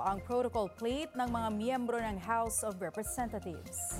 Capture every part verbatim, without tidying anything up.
ang protocol plate ng mga miyembro ng House of Representatives.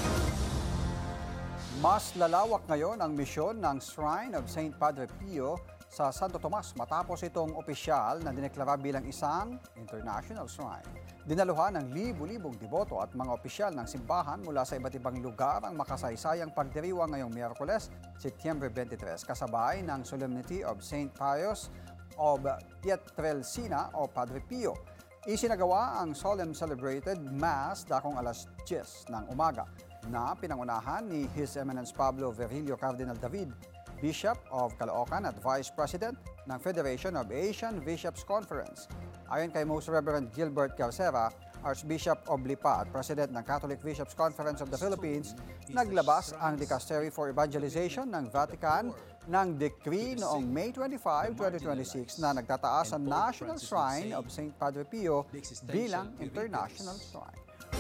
Mas lalawak ngayon ang misyon ng Shrine of Saint Padre Pio sa Santo Tomas matapos itong opisyal na dineklara bilang isang international shrine. Dinaluhan ng libu-libong deboto at mga opisyal ng simbahan mula sa iba't ibang lugar ang makasaysayang pagdiriwang ngayong Miyerkules, Setyembre twenty-three, kasabay ng Solemnity of Saint Pius of Pietrelcina o Padre Pio. Isinagawa ang solemn celebrated Mass dakong alas diyes ng umaga na pinangunahan ni His Eminence Pablo Virgilio Cardinal David, Bishop of Caloocan at Vice President ng Federation of Asian Bishops Conference. Ayon kay Most Reverend Gilbert Garcera, Archbishop of Lipa at President ng Catholic Bishops Conference of the Philippines, naglabas ang Dicastery for Evangelization ng Vatican ng decree noong May twenty-fifth, twenty twenty-six na nagtataas sa National Shrine of Saint Padre Pio bilang international shrine.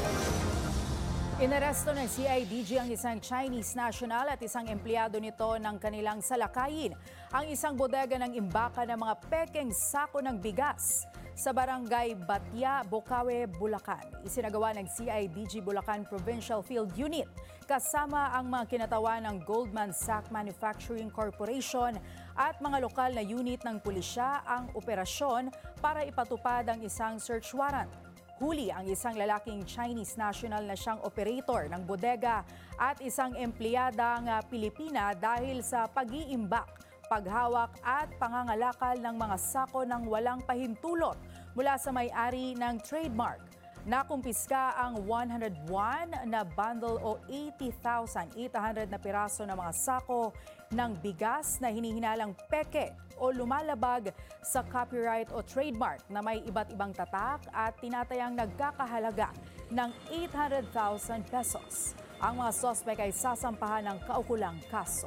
Inaresto ng C I D G ang isang Chinese national at isang empleyado nito ng kanilang salakayin ang isang bodega ng imbaka ng mga pekeng sako ng bigas sa barangay Batya, Bocaue, Bulacan. Isinagawa ng C I D G Bulacan Provincial Field Unit kasama ang mga kinatawan ng Goldman Sachs Manufacturing Corporation at mga lokal na unit ng pulisya ang operasyon para ipatupad ang isang search warrant. Huli ang isang lalaking Chinese national na siyang operator ng bodega at isang empleyadang Pilipina dahil sa pag-iimbak, paghawak at pangangalakal ng mga sako ng walang pahintulot mula sa may-ari ng trademark. Nakumpiska ang one hundred one na bundle o eighty thousand eight hundred na piraso ng mga sako ng bigas na hinihinalang peke o lumalabag sa copyright o trademark na may iba't ibang tatak at tinatayang nagkakahalaga ng eight hundred thousand pesos. Ang mga sospek ay sasampahan ng kaukulang kaso.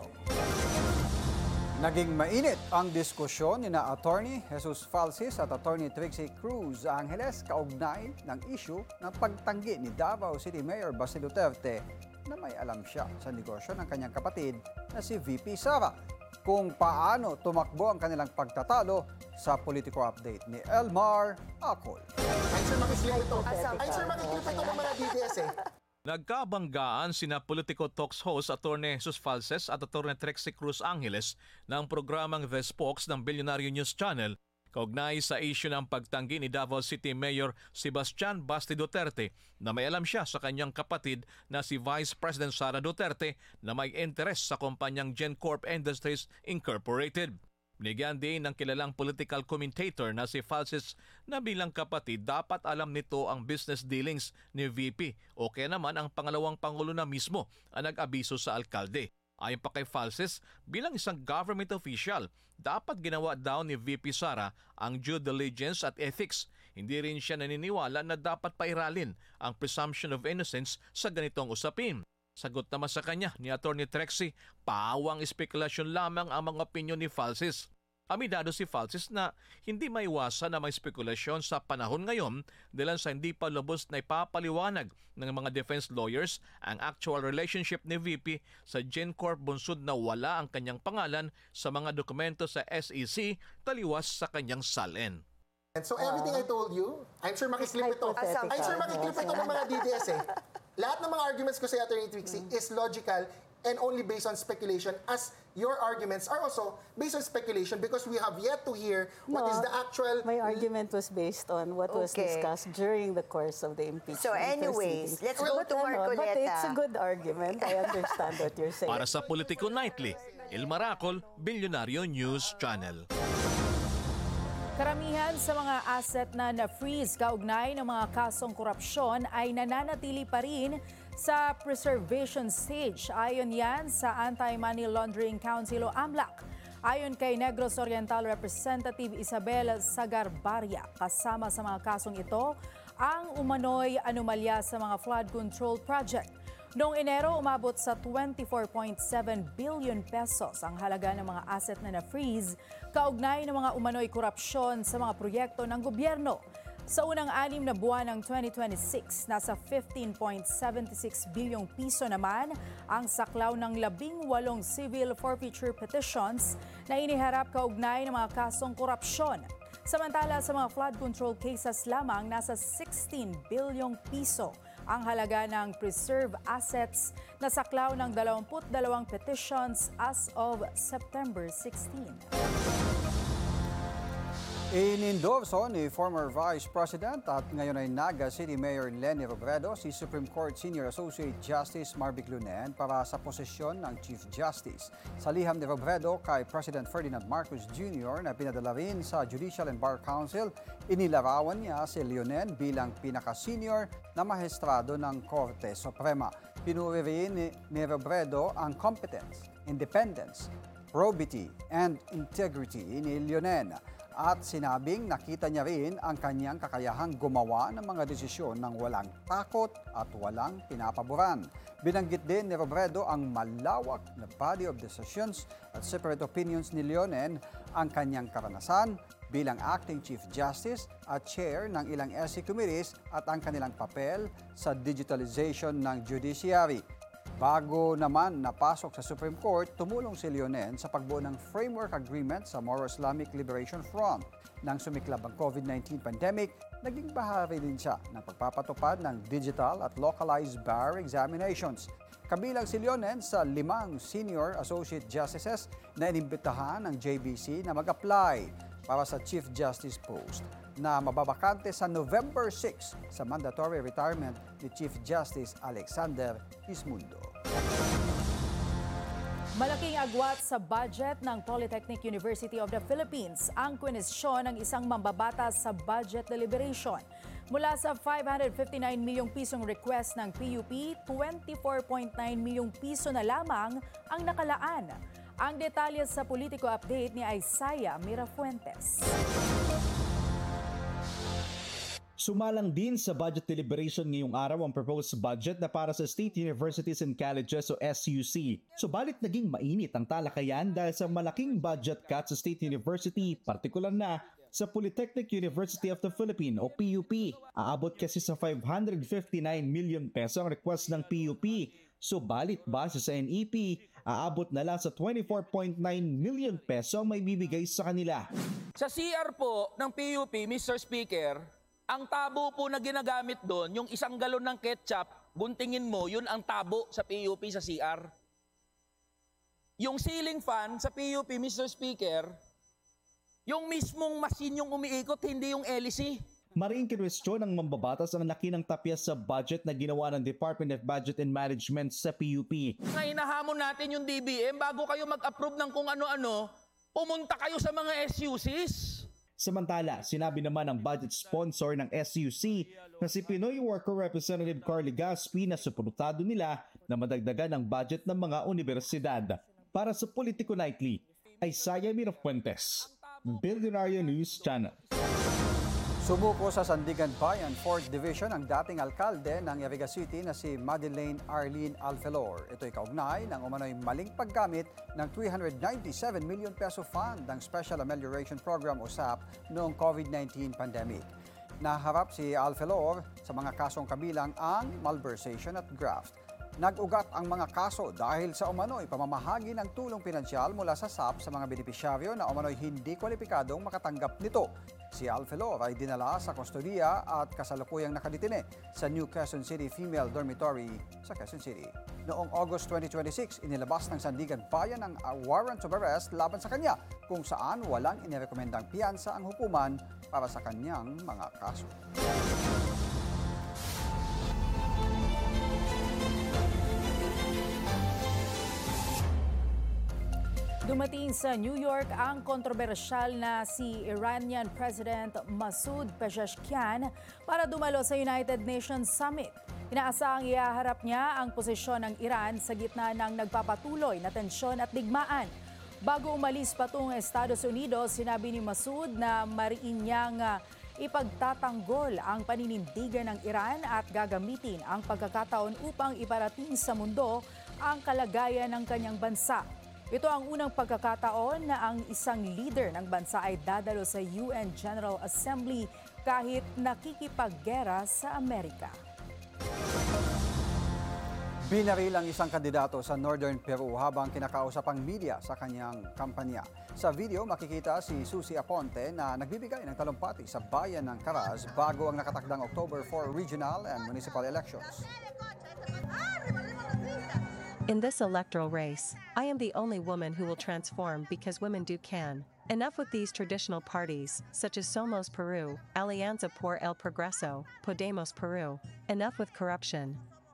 Naging mainit ang diskusyon ni na Attorney Jesus Falsis at Attorney Trixie Cruz Angeles kaugnay ng issue ng pagtanggi ni Davao City Mayor Baste Duterte na may alam siya sa negosyo ng kanyang kapatid na si V P Sara. Kung paano tumakbo ang kanilang pagtatalo sa Politico Update ni Elmar Acol. Ay sir, makiklip ito. Ay sir, makiklip ito ng mga D D S eh. Nagkabanggaan sina Politico Talks host Attorney Jesus Falses at Attorney Trixie Cruz Angeles ng programang The Spokes ng Billionaire News Channel kaugnay sa issue ng pagtanggi ni Davao City Mayor Sebastian Baste Duterte na may alam siya sa kanyang kapatid na si Vice President Sara Duterte na may interes sa kumpanyang GenCorp Industries Incorporated. Binigyan din ng kilalang political commentator na si Falsis na bilang kapatid dapat alam nito ang business dealings ni V P o kaya naman ang pangalawang pangulo na mismo ang nag-abiso sa alkalde. Ayon pa kay Falsis, bilang isang government official, dapat ginawa daw ni V P Sara ang due diligence at ethics. Hindi rin siya naniniwala na dapat pairalin ang presumption of innocence sa ganitong usapin. Sagot naman sa kanya ni Attorney Trixie, paawang espekulasyon lamang ang mga opinyon ni Falsis. Aminado si Falsis na hindi maiwasan na may spekulasyon sa panahon ngayon dahil sa hindi pa lubos na ipapaliwanag ng mga defense lawyers ang actual relationship ni V P sa GenCorp bunsod na wala ang kanyang pangalan sa mga dokumento sa S E C taliwas sa kanyang salin. And so everything I told you, I'm sure makiklip ito. hypothetical. I'm sure makiklip ito ng mga D D S eh. Lahat ng mga arguments ko sa Attorney Trixie mm. is logical and only based on speculation, as your arguments are also based on speculation because we have yet to hear what No, is the actual... My argument was based on what was Okay. discussed during the course of the impeachment So anyways, proceedings. let's Well, go to Ano, but Marcoleta. it's a good argument. I understand what you're saying. Para sa Politico Nightly, Elmar Acol, Billionaire News Channel. Karamihan sa mga asset na na-freeze kaugnay ng mga kasong korupsyon ay nananatili pa rin sa preservation stage. Ayon yan sa Anti-Money Laundering Council o AMLAC. Ayon kay Negros Oriental Representative Isabel Sagarbarria, kasama sa mga kasong ito ang umano'y anomalya sa mga flood control project. Noong Enero, umabot sa twenty-four point seven billion pesos ang halaga ng mga asset na na-freeze kaugnay ng mga umano'y korupsyon sa mga proyekto ng gobyerno. Sa unang anim na buwan ng twenty twenty-six, nasa fifteen point seven six bilyong piso naman ang saklaw ng labing walong civil forfeiture petitions na iniharap kaugnay ng mga kasong korupsyon. Samantala sa mga flood control cases lamang, nasa sixteen bilyong piso ang halaga ng preserve assets na saklaw ng twenty-two petitions as of September sixteenth. Inendorso ni former Vice President at ngayon ay Naga City Mayor Leni Robredo si Supreme Court Senior Associate Justice Marvic Lunen para sa posisyon ng Chief Justice. Sa liham ni Robredo kay President Ferdinand Marcos Junior na pinadala rin sa Judicial and Bar Council, inilarawan niya si Lunen bilang pinaka-senior na mahestrado ng Korte Suprema. Pinuri rin ni, ni Robredo ang competence, independence, probity, and integrity ni Lunen. At sinabing nakita niya rin ang kanyang kakayahang gumawa ng mga desisyon ng walang takot at walang pinapaboran. Binanggit din ni Robredo ang malawak na body of decisions at separate opinions ni Leonen, ang kanyang karanasan bilang acting Chief Justice at chair ng ilang S C committees at ang kanilang papel sa digitalization ng judiciary. Bago naman napasok sa Supreme Court, tumulong si Leonen sa pagbuo ng framework agreement sa Moro Islamic Liberation Front. Nang sumiklab ang COVID nineteen pandemic, naging bahagi din siya ng pagpapatupad ng digital at localized bar examinations. Kabilang si Leonen sa limang senior associate justices na inimbitahan ng J B C na mag-apply para sa Chief Justice post na mababakante sa November sixth sa mandatory retirement ni Chief Justice Alexander Ismundo. Malaking agwat sa budget ng Polytechnic University of the Philippines ang kwenisyon ng isang mambabatas sa budget deliberation. Mula sa five hundred fifty-nine milyong pisong request ng P U P, twenty-four point nine milyong piso na lamang ang nakalaan. Ang detalye sa Politico Update ni Isaiah Mirafuentes. Sumalang din sa budget deliberation ngayong araw ang proposed budget na para sa State Universities and Colleges o S U C. Subalit naging mainit ang talakayan dahil sa malaking budget cut sa State University, partikular na sa Polytechnic University of the Philippines o P U P. Aabot kasi sa five hundred fifty-nine million peso ang request ng P U P. Subalit base sa N E P, aabot na lang sa twenty-four point nine million peso ang may bibigay sa kanila. Sa C R po ng P U P, Mister Speaker, ang tabo po na ginagamit doon, yung isang galon ng ketchup, guntingin mo, yun ang tabo sa P U P sa C R. Yung ceiling fan sa P U P, Mister Speaker, yung mismong machine yung umiikot, hindi yung hélice. Maring kinwestiyon ng mambabatas ang laki ng tapyas sa budget na ginawa ng Department of Budget and Management sa P U P. Nga hinahamon natin yung D B M, bago kayo mag-approve ng kung ano-ano, pumunta kayo sa mga S U Cs. Samantala, sinabi naman ng budget sponsor ng S U C na si Pinoy Worker Representative Carly Gaspi na suportado nila na madagdagan ang budget ng mga universidad. Para sa Politico Nightly, Isaiah Mirafuentes, Billionaire News Channel. Sumuko sa Sandigan Bayan fourth Division ang dating alkalde ng Iriga City na si Madeleine Arlene Alfelor. Ito'y kaugnay ng umano'y maling paggamit ng three hundred ninety-seven million peso fund ng Special Amelioration Program o S A P noong COVID nineteen pandemic. Naharap si Alfelor sa mga kasong kabilang ang malversation at graft. Nag-ugat ang mga kaso dahil sa umano'y pamamahagi ng tulong pinansyal mula sa S A P sa mga benepisyaryo na umano'y hindi kwalipikadong makatanggap nito. Si Alfelor ay dinala sa kustodiya at kasalukuyang nakadetine sa New Quezon City Female Dormitory sa Quezon City. Noong August twenty twenty-six, inilabas ng Sandigan Bayan ang warrant of arrest laban sa kanya kung saan walang inirekomendang piyansa ang hukuman para sa kanyang mga kaso. Dumating sa New York ang kontrobersyal na si Iranian President Masoud Pezeshkian para dumalo sa United Nations Summit. Inaasahang ihaharap niya ang posisyon ng Iran sa gitna ng nagpapatuloy na tensyon at digmaan. Bago umalis patungong Estados Unidos, sinabi ni Masoud na mariin niyang uh, ipagtatanggol ang paninindigan ng Iran at gagamitin ang pagkakataon upang iparating sa mundo ang kalagayan ng kanyang bansa. Ito ang unang pagkakataon na ang isang leader ng bansa ay dadalo sa U N General Assembly kahit nakikipaggera sa Amerika. Binaril ang isang kandidato sa Northern Peru habang kinakausap ang media sa kanyang kampanya. Sa video, makikita si Susie Aponte na nagbibigay ng talumpati sa bayan ng Caraz bago ang nakatakdang October fourth regional and municipal elections. In this electoral race, I am the only woman who will transform because women do can. Enough with these traditional parties, such as Somos Peru, Alianza por el Progreso, Podemos Peru. Enough with corruption.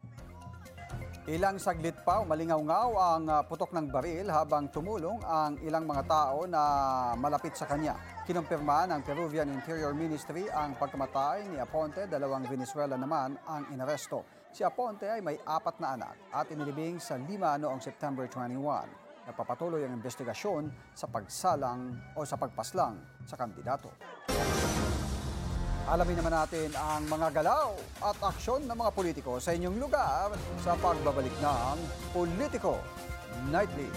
Ilang saglit pa, umalingaw-ngaw ang uh, putok ng baril habang tumulong ang ilang mga tao na malapit sa kanya. Kinumpirma ng Peruvian Interior Ministry ang pagkamatay ni Aponte, dalawang Venezuela naman ang inaresto. Si Aponte ay may apat na anak at inilibing sa Lima noong September twenty-first. Nagpapatuloy ang investigasyon sa pagsalang o sa pagpaslang sa kandidato. Alamin naman natin ang mga galaw at aksyon ng mga politiko sa inyong lugar sa pagbabalik ng Politiko Nightly.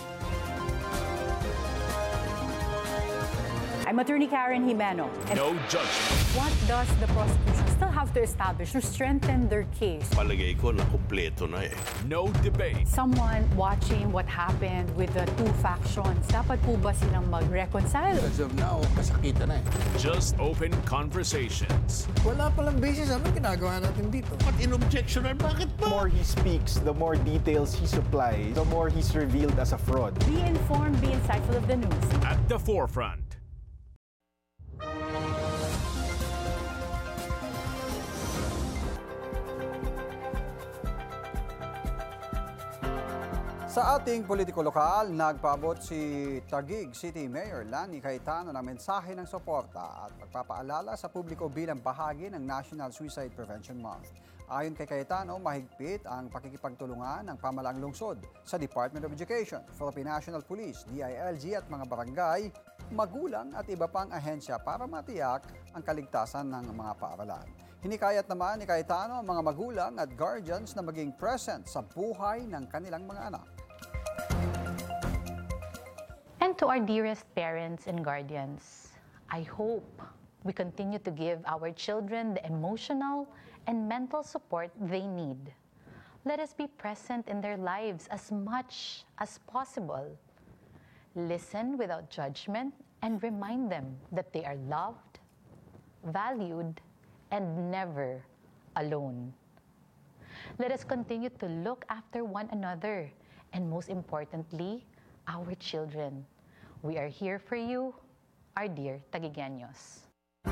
I'm Attorney Karen Jimeno. And No judgment. what does the prosecution still have to establish to strengthen their case? Palagay ko na kumpleto na eh. No debate. Someone watching what happened with the two factions, dapat po ba silang mag-reconcile? As of now, kasakita na eh. Just open conversations. Wala palang basis. Ano ginagawa natin dito? But in objectioner, bakit The ba? more he speaks, the more details he supplies, the more he's revealed as a fraud. Be informed, be insightful of the news. At the forefront. Sa ating politiko lokal, nagpaabot si Taguig City Mayor Lani Cayetano ng mensahe ng suporta at pagpapaalala sa publiko bilang bahagi ng National Suicide Prevention Month. Ayon kay Cayetano, mahigpit ang pakikipagtulungan ng pamalaang lungsod sa Department of Education, Philippine National Police, D I L G at mga barangay, magulang at iba pang ahensya para matiyak ang kaligtasan ng mga paaralan. Hinikayat naman ni Cayetano ang mga magulang at guardians na maging present sa buhay ng kanilang mga anak. And to our dearest parents and guardians, I hope we continue to give our children the emotional and mental support they need. Let us be present in their lives as much as possible. Listen without judgment and remind them that they are loved, valued, and never alone. Let us continue to look after one another and most importantly, our children. We are here for you, our dear Taguigueños.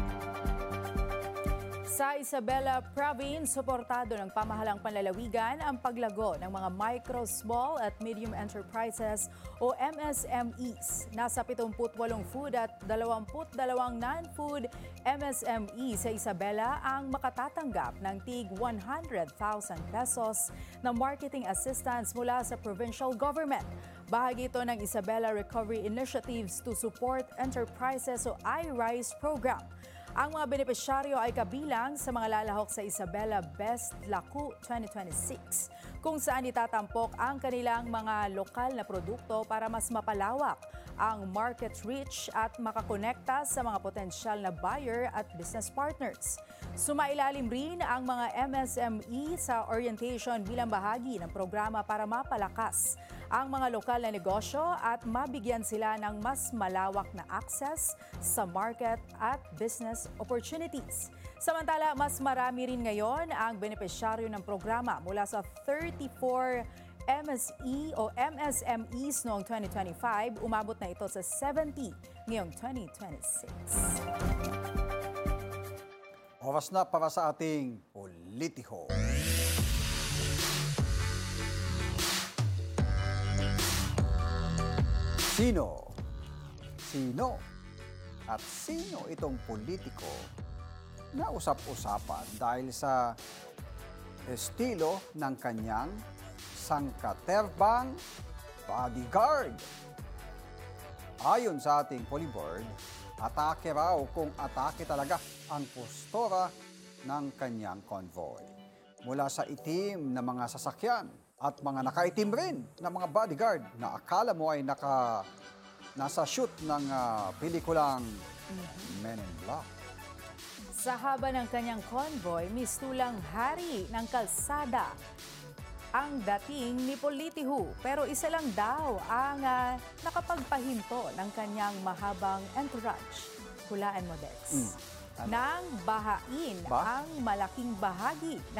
Sa Isabela Province, suportado ng pamahalang panlalawigan ang paglago ng mga micro, small at medium enterprises o M S M Es. Nasa pitungput walong food at dalawampu't dalawang non-food M S M E sa Isabela ang makatatanggap ng tig one hundred thousand pesos na marketing assistance mula sa provincial government. Bahagi ito ng Isabela Recovery Initiatives to Support Enterprises o I RISE program. Ang mga benepisyaryo ay kabilang sa mga lalahok sa Isabela Best Laku twenty twenty-six, kung saan itatampok ang kanilang mga lokal na produkto para mas mapalawak ang market reach at makakonekta sa mga potensyal na buyer at business partners. Sumailalim rin ang mga M S M E sa orientation bilang bahagi ng programa para mapalakas ang mga lokal na negosyo at mabigyan sila ng mas malawak na access sa market at business opportunities. Samantala, mas marami rin ngayon ang benepisyaryo ng programa mula sa thirty-four M S E o M S M Es noong twenty twenty-five, umabot na ito sa seventy ngayong twenty twenty-six. Oras na para sa ating Politiko. Sino? Sino? At sino itong politiko na usap-usapan dahil sa estilo ng kanyang sangkaterbang bodyguard? Ayon sa ating Polyboard, atake raw kung atake talaga ang postura ng kanyang convoy. Mula sa itim na mga sasakyan at mga nakaitim rin na mga bodyguard na akala mo ay naka, nasa shoot ng uh, pelikulang Men in Black. Sa haba ng kanyang convoy, mistulang hari ng kalsada ang dating ni Politiho. Pero isa lang daw ang uh, nakapagpahinto ng kanyang mahabang entourage. Hulaan mo, Dex. Mm. Nang bahain Ba? ang malaking bahagi